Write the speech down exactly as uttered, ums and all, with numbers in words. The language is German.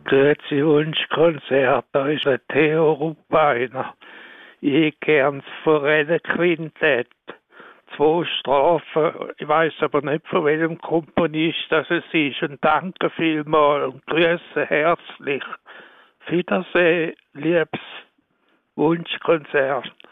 Grüezi Wunschkonzert, da ist der Theo Ruppiner. Ich hätte gern das Forellenquintett. Zwei Strophen, ich weiß aber nicht, von welchem Komponist das es ist. Und danke vielmals und grüße herzlich. Auf Wiedersehen, liebes Wunschkonzert.